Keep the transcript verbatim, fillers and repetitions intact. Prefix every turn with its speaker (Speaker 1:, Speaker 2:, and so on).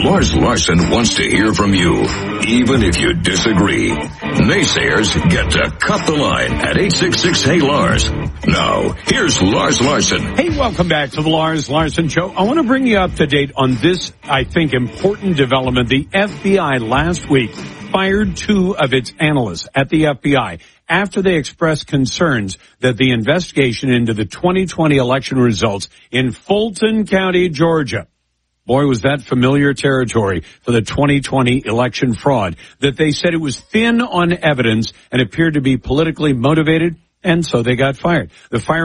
Speaker 1: Lars Larson wants to hear from you, even if you disagree. Naysayers get to cut the line at eight six six, hey Lars. Now, here's Lars Larson.
Speaker 2: Hey, welcome back to the Lars Larson Show. I want to bring you up to date on this, I think, important development. The F B I last week fired two of its analysts at the F B I after they expressed concerns that the investigation into the twenty twenty election results in Fulton County, Georgia, boy, was that familiar territory for the twenty twenty election fraud, that they said it was thin on evidence and appeared to be politically motivated, and so they got fired. The fire